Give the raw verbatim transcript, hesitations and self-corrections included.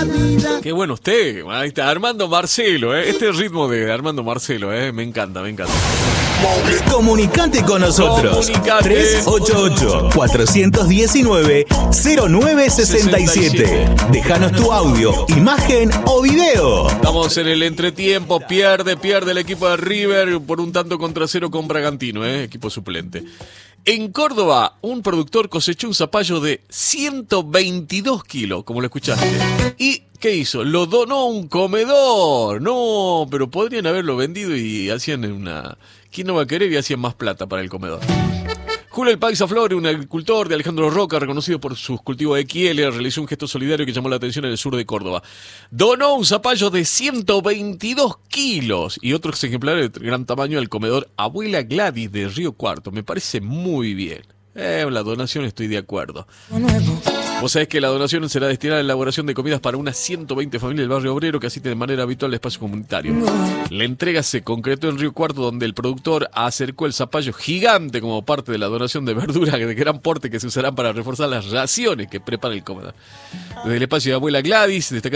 Qué bueno usted, ahí está, Armando Marcelo, ¿eh? Este ritmo de Armando Marcelo, ¿eh? Me encanta, me encanta. Comunicate con nosotros. Comunicate. tres ocho ocho, cuatro uno nueve, cero nueve seis siete. Déjanos tu audio, imagen o video. Estamos en el entretiempo, pierde, pierde el equipo de River por un tanto contra cero con Bragantino, ¿eh? Equipo suplente. En Córdoba, un productor cosechó un zapallo de ciento veintidós kilos, como lo escuchaste. ¿Y qué hizo? Lo donó a un comedor. No, pero podrían haberlo vendido y hacían una... ¿Quién no va a querer? Y hacían más plata para el comedor. Julio El Paisa Flore, un agricultor de Alejandro Roca, reconocido por sus cultivos de Quiele, realizó un gesto solidario que llamó la atención en el sur de Córdoba. Donó un zapallo de ciento veintidós kilos y otros ejemplares de gran tamaño al comedor Abuela Gladys de Río Cuarto. Me parece muy bien. Eh, la donación estoy de acuerdo. Vos sabés que la donación será destinada a la elaboración de comidas para unas ciento veinte familias del barrio obrero que asisten de manera habitual al espacio comunitario. La entrega se concretó en Río Cuarto, donde el productor acercó el zapallo gigante como parte de la donación de verduras de gran porte que se usarán para reforzar las raciones que prepara el comedor. Desde el espacio de Abuela Gladys, destacaron